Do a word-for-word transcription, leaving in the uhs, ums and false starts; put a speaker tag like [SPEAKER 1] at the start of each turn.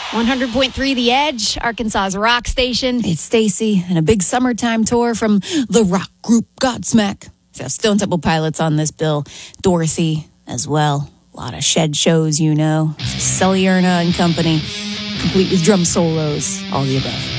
[SPEAKER 1] one hundred point three The Edge, Arkansas's rock station.
[SPEAKER 2] It's Stacy and a big summertime tour from the rock group Godsmack. So Stone Temple Pilots on this bill. Dorothy as well. A lot of shed shows, you know. Sully Erna and company, complete with drum solos, all the above.